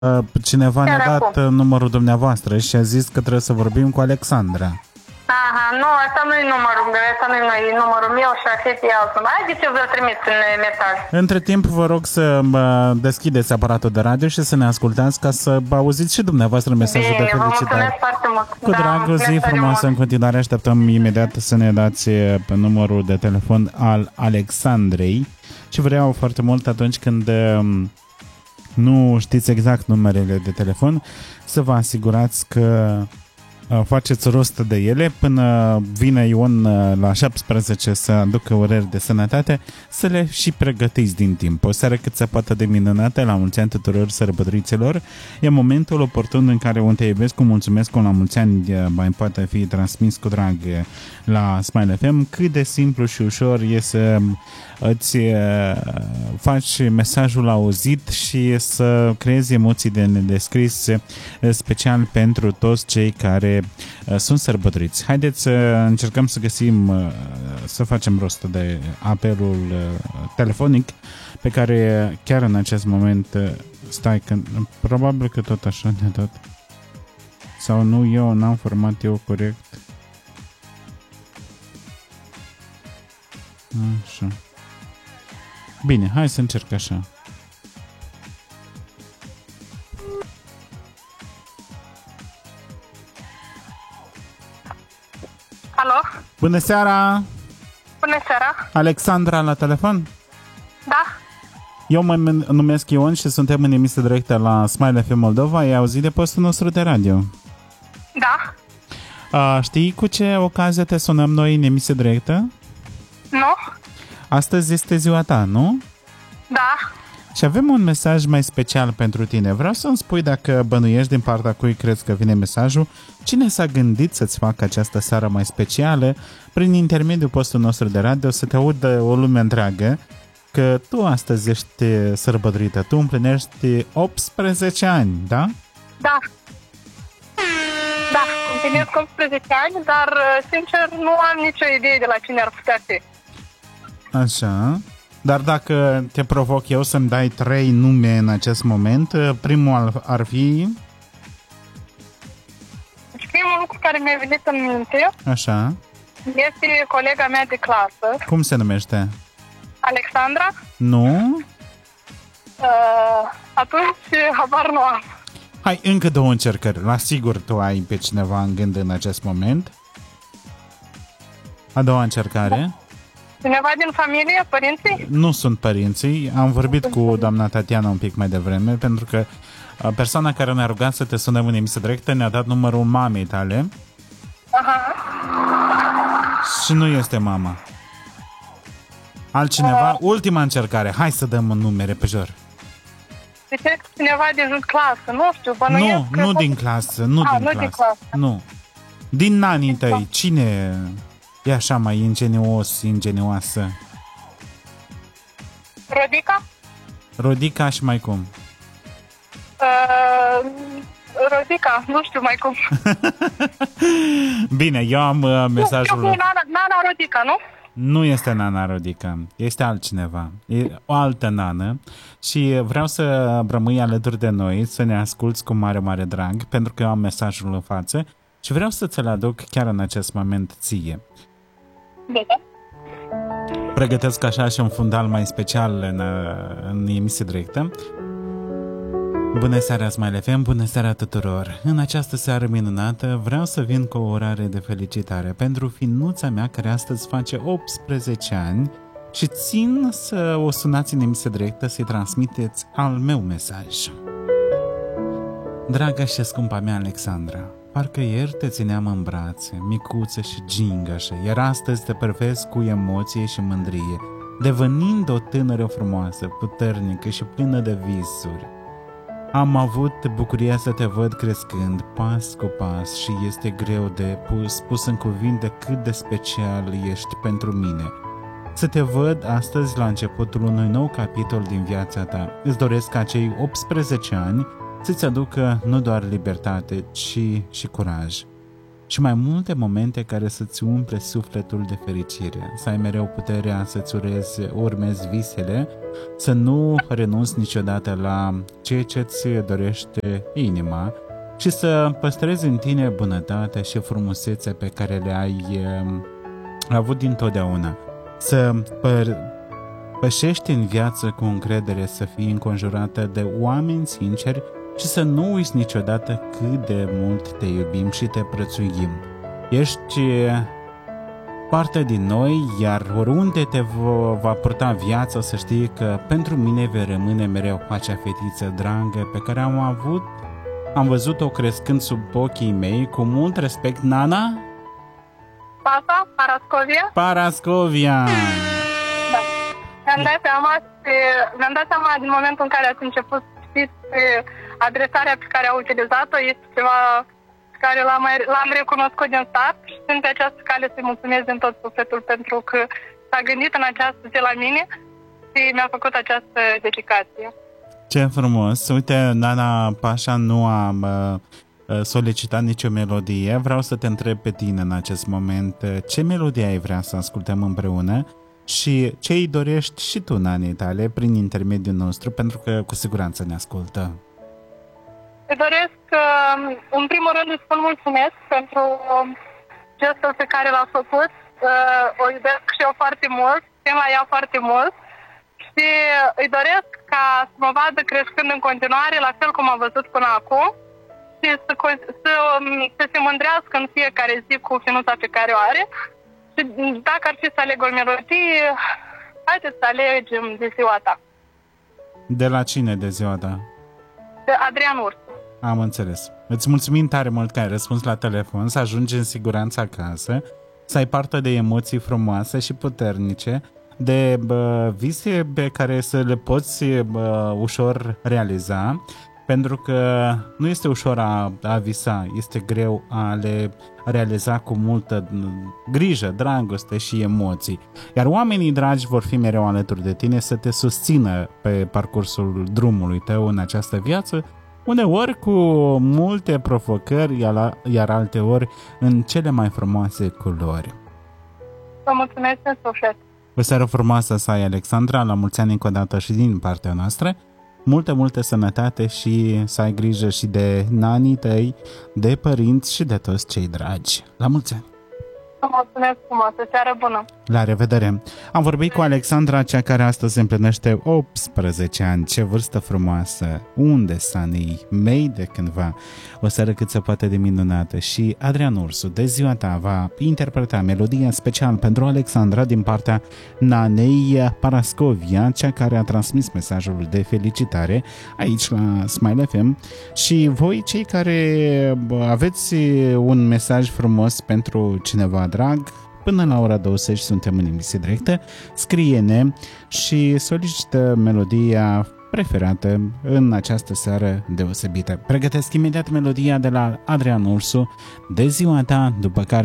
Cineva ne-a Chiar dat acum. numărul dumneavoastră și a zis că trebuie să vorbim cu Alexandra. Aha, nu, asta nu e numărul meu, asta nu e numărul meu și a fetei alt număr. Haideți, eu vă trimit în mesaj. Între timp, vă rog să deschideți aparatul de radio și să ne ascultați ca să auziți și dumneavoastră mesajul de Bine, vă felicitare. mulțumesc foarte mult. Cu drag, o zi mulțumesc tare frumoasă în mult. continuare. Așteptăm imediat să ne dați pe numărul de telefon al Alexandrei și vreau foarte mult atunci când nu știți exact numerele de telefon să vă asigurați că faceți rost de ele până vine Ion la 17 să aducă urări de sănătate, să le și pregătiți din timp. O seară cât se poate de minunată, la mulți ani tuturor sărbătoriților. E momentul oportun în care un te iubesc cu mulțumesc la mulți ani mai poate fi transmis cu drag la Smile FM. Cât de simplu și ușor e să îți faci mesajul auzit și să creezi emoții de nedescris, special pentru toți cei care sunt sărbătoriți. Haideți să încercăm să găsim, să facem rost de apelul telefonic pe care chiar în acest moment probabil că tot așa ne tot. Sau nu, eu n-am format eu corect. Așa. Bine, hai să încerc așa. Alo? Bună seara! Bună seara! Alexandra la telefon? Da? Eu mă numesc Ion și suntem în emisie directă la Smile FM Moldova. Ai auzit de postul nostru de radio? Da? Știi cu ce ocazie te sunăm noi în emisie directă? Nu? Astăzi este ziua ta, nu? Da? Și avem un mesaj mai special pentru tine. Vreau să-mi spui dacă bănuiești din partea cui crezi că vine mesajul, cine s-a gândit să-ți facă această seară mai specială prin intermediul postului nostru de radio, să te audă o lume întreagă că tu astăzi ești sărbătorită, tu împlinești 18 ani, da? Da. Da, împlinesc 18 ani, dar sincer nu am nicio idee de la cine ar putea fi. Așa. Dar dacă te provoc eu să-mi dai 3 nume în acest moment, primul ar fi... Deci primul lucru care mi-a venit în minte Așa. este colega mea de clasă, Cum se numește? Alexandra. Nu? Atunci, habar nu am. Hai, încă 2 încercări. La sigur tu ai pe cineva în gând în acest moment. A doua încercare. Cineva din familie, părinții? Nu sunt părinții. Am vorbit cu doamna Tatiana un pic mai devreme, pentru că persoana care ne-a rugat să te sunăm în emisie directă ne-a dat numărul mamei tale. Aha. Și nu este mama. Altcineva? Ultima încercare. Hai să dăm un nume repejor. Deci cineva din clasă, nu știu, bănuiesc. Nu din clasă, nu din clasă. Nu. Din anii tăi, cine e așa mai ingenioasă? Rodica? Rodica și mai cum? Rodica, nu știu mai cum. Bine, eu am mesajul... Nana Rodica, nu? Nu este Nana Rodica, este altcineva, e o altă nană și vreau să rămâi alături de noi, să ne asculți cu mare, mare drag, pentru că eu am mesajul în față și vreau să ți-l aduc chiar în acest moment ție. Bine. Pregătesc așa și un fundal mai special în emisie directă. Bună seara, Smile FM, bună seara tuturor! În această seară minunată vreau să vin cu o urare de felicitare pentru finuța mea care astăzi face 18 ani și țin să o sunați în emisie directă să-i transmiteți al meu mesaj. Dragă și scumpa mea Alexandra, parcă ieri te țineam în brațe, micuță și gingașă, iar astăzi te privesc cu emoție și mândrie, devenind o tânără frumoasă, puternică și plină de visuri. Am avut bucuria să te văd crescând pas cu pas și este greu de pus în cuvinte cât de special ești pentru mine. Să te văd astăzi la începutul unui nou capitol din viața ta. Îți doresc ca acei 18 ani să-ți aducă nu doar libertate, ci și curaj. și mai multe momente care să-ți umple sufletul de fericire, să ai mereu puterea să-ți urmezi visele, să nu renunți niciodată la ceea ce îți dorește inima și să păstrezi în tine bunătatea și frumusețea pe care le-ai avut dintotdeauna. Să pășești în viață cu încredere, să fii înconjurată de oameni sinceri și să nu uiți niciodată cât de mult te iubim și te prețuim. Ești parte din noi, iar oriunde te va purta viața, să știi că pentru mine vei rămâne mereu acea fetiță dragă pe care am văzut-o crescând sub ochii mei cu mult respect. Nana? Parascovia? Parascovia! Da. Mi-am dat seama din momentul în care ați început, știți, adresarea pe care a utilizat-o este ceva pe care l-am recunoscut din start și sunt pe această cale să-i mulțumesc din tot sufletul pentru că s-a gândit în această zi la mine și mi-a făcut această dedicație. Ce frumos! Uite, Nana Pașa nu am solicitat nicio melodie. Vreau să te întreb pe tine în acest moment ce melodie ai vrea să ascultăm împreună și ce îi dorești și tu, Nanei tale, prin intermediul nostru, pentru că cu siguranță ne ascultă. Îi doresc, în primul rând, îi spun mulțumesc pentru gestul pe care l-a făcut. O iubesc și eu foarte mult, țin la ea foarte mult și îi doresc ca să mă vadă crescând în continuare, la fel cum am văzut până acum, și să se mândrească în fiecare zi cu finuța pe care o are. Și dacă ar fi să aleg o melodie, haideți să alegem de ziua ta. De la cine de ziua ta? De Adrian Ursu. Am înțeles. Îți mulțumim tare mult că ai răspuns la telefon, să ajungi în siguranță acasă, să ai parte de emoții frumoase și puternice, de vise pe care să le poți ușor realiza, pentru că nu este ușor a visa, este greu a le realiza cu multă grijă, dragoste și emoții. Iar oamenii dragi vor fi mereu alături de tine să te susțină pe parcursul drumului tău în această viață, uneori cu multe provocări, iar alteori în cele mai frumoase culori. Vă mulțumesc în suflet! O seară frumoasă să ai, Alexandra, la mulți ani încă o dată și din partea noastră. Multă sănătate și să ai grijă și de nanii tăi, de părinți și de toți cei dragi. La mulți ani! Vă mulțumesc frumos! O seară bună! La revedere! Am vorbit cu Alexandra, cea care astăzi împlinește 18 ani. Ce vârstă frumoasă! Unde s anii mei de cândva? O seară cât se poate de minunată. Și Adrian Ursu, de ziua ta, va interpreta melodia special pentru Alexandra din partea Nanei Parascovia, cea care a transmis mesajul de felicitare aici la Smile FM. Și voi, cei care aveți un mesaj frumos pentru cineva drag, până la ora 20 suntem în emisie directă, scrie-ne și solicită melodia preferată în această seară deosebită. Pregătesc imediat melodia de la Adrian Ursu, de ziua ta, după care